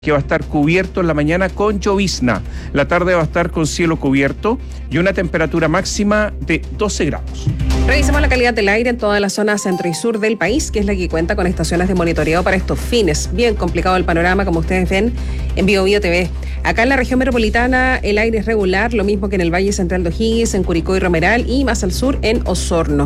que va a estar cubierto en la mañana con llovizna. La tarde va a estar con cielo cubierto y una temperatura máxima de 12 grados. Revisemos la calidad del aire en toda la zona centro y sur del país, que es la que cuenta con estaciones de monitoreo para estos fines. Bien complicado el panorama, como ustedes ven en Biobío TV. Acá en la región metropolitana el aire es regular, lo mismo que en el Valle Central de O'Higgins, en Curicó y Romeral, y más al sur en Osorno.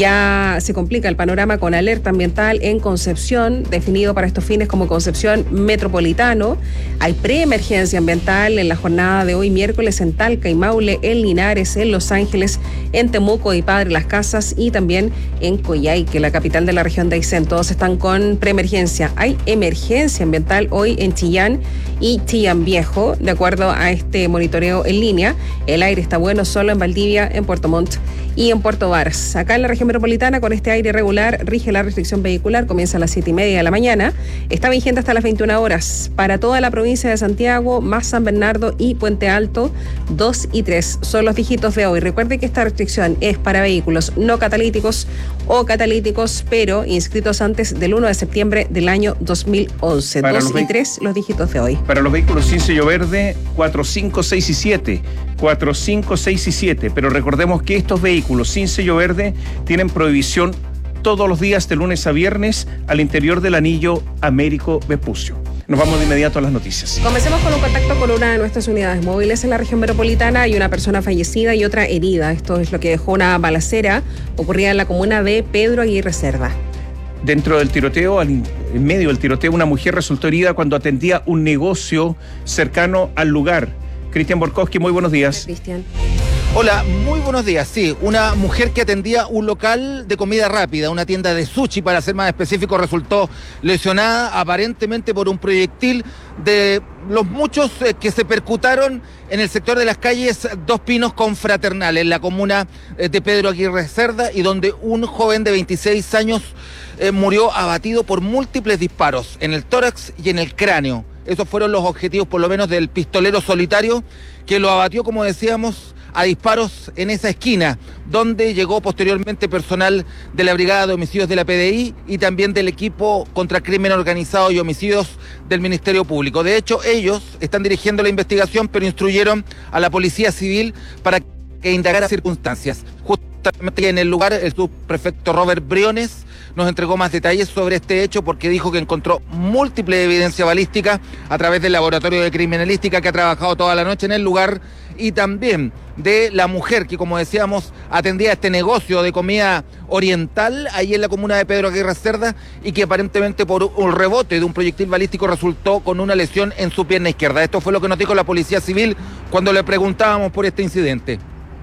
Ya se complica el panorama con alerta ambiental en Concepción, definido para estos fines como Concepción Metropolitano. Hay preemergencia ambiental en la jornada de hoy miércoles en Talca y Maule, en Linares, en Los Ángeles, en Temuco y Padre Las Casas y también en Coyhaique, la capital de la región de Aysén. Todos están con preemergencia. Hay emergencia ambiental hoy en Chillán y Chillán Viejo. De acuerdo a este monitoreo en línea, el aire está bueno solo en Valdivia, en Puerto Montt y en Puerto Varas. Acá en la región metropolitana, con este aire regular, rige la restricción vehicular, comienza a las 7:30 de la mañana, está vigente hasta las 21 horas. Para toda la provincia de Santiago, más San Bernardo y Puente Alto, 2 y 3 son los dígitos de hoy. Recuerde que esta restricción es para vehículos no catalíticos o catalíticos, pero inscritos antes del 1 de septiembre del año 2011. 2 y 3 los dígitos de hoy. Para los vehículos sin sello verde, 4, 5, 6 y 7. 4, 5, 6 y 7. Pero recordemos que estos vehículos sin sello verde tienen prohibición todos los días de lunes a viernes al interior del anillo Américo Vespucio. Nos vamos de inmediato a las noticias. Comencemos con un contacto con una de nuestras unidades móviles en la región metropolitana. Hay una persona fallecida y otra herida. Esto es lo que dejó una balacera ocurrida en la comuna de Pedro Aguirre Cerda. Dentro del tiroteo, en medio del tiroteo, una mujer resultó herida cuando atendía un negocio cercano al lugar. Cristian Borkowski, muy buenos días. Cristian. Hola, muy buenos días. Sí, una mujer que atendía un local de comida rápida, una tienda de sushi, para ser más específico, resultó lesionada aparentemente por un proyectil de los muchos que se percutaron en el sector de las calles Dos Pinos con Fraternal, en la comuna de Pedro Aguirre Cerda, y donde un joven de 26 años murió abatido por múltiples disparos en el tórax y en el cráneo. Esos fueron los objetivos, por lo menos, del pistolero solitario, que lo abatió, como decíamos, a disparos en esa esquina, donde llegó posteriormente personal de la Brigada de Homicidios de la PDI y también del equipo contra crimen organizado y homicidios del Ministerio Público. De hecho, ellos están dirigiendo la investigación, pero instruyeron a la Policía Civil para que indagara circunstancias. Justamente en el lugar, el subprefecto Robert Briones nos entregó más detalles sobre este hecho, porque dijo que encontró múltiple evidencia balística a través del laboratorio de criminalística que ha trabajado toda la noche en el lugar, y también de la mujer que, como decíamos, atendía este negocio de comida oriental ahí en la comuna de Pedro Aguirre Cerda, y que aparentemente por un rebote de un proyectil balístico resultó con una lesión en su pierna izquierda. Esto fue lo que nos dijo la Policía Civil cuando le preguntábamos por este incidente.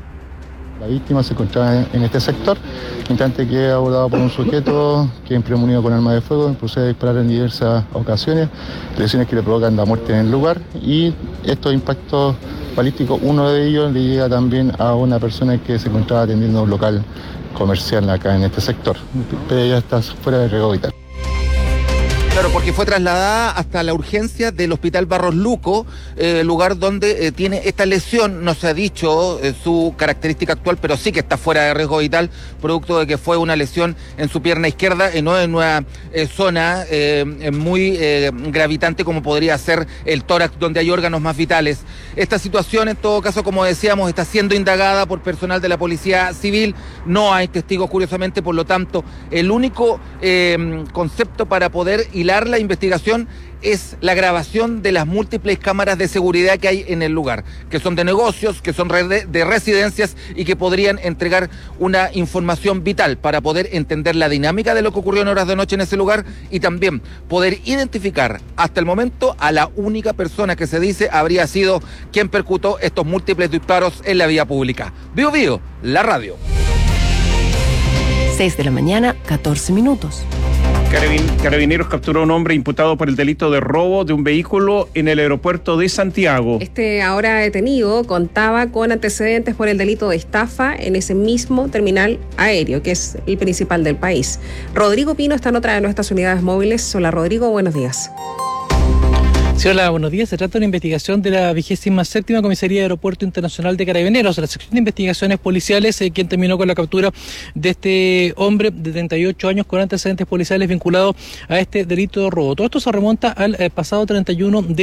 La víctima se encontraba en este sector, instante que es abordado por un sujeto que, impremunido con arma de fuego, procede a disparar en diversas ocasiones, lesiones que le provocan la muerte en el lugar, y estos impactos balísticos, uno de ellos le llega también a una persona que se encontraba atendiendo un local comercial acá en este sector, pero ella está fuera de riesgo vital. Claro, porque fue trasladada hasta la urgencia del Hospital Barros Luco, lugar donde tiene esta lesión. No se ha dicho su característica actual, pero sí que está fuera de riesgo vital, producto de que fue una lesión en su pierna izquierda, no en una zona muy gravitante como podría ser el tórax, donde hay órganos más vitales. Esta situación, en todo caso, como decíamos, está siendo indagada por personal de la Policía Civil. No hay testigos, curiosamente, por lo tanto, el único concepto para poder hilar la investigación es la grabación de las múltiples cámaras de seguridad que hay en el lugar, que son de negocios, que son de residencias, y que podrían entregar una información vital para poder entender la dinámica de lo que ocurrió en horas de noche en ese lugar, y también poder identificar hasta el momento a la única persona que se dice habría sido quien percutó estos múltiples disparos en la vía pública. Bio Bio, la radio. 6 de la mañana, 14 minutos. Carabineros capturó a un hombre imputado por el delito de robo de un vehículo en el aeropuerto de Santiago. Este ahora detenido contaba con antecedentes por el delito de estafa en ese mismo terminal aéreo, que es el principal del país. Rodrigo Pino está en otra de nuestras unidades móviles. Hola, Rodrigo, buenos días. Sí, hola, buenos días. Se trata de una investigación de la 27ª Comisaría de Aeropuerto Internacional de Carabineros, la sección de investigaciones policiales, quien terminó con la captura de este hombre de 38 años con antecedentes policiales vinculado a este delito de robo. Todo esto se remonta al pasado 31 de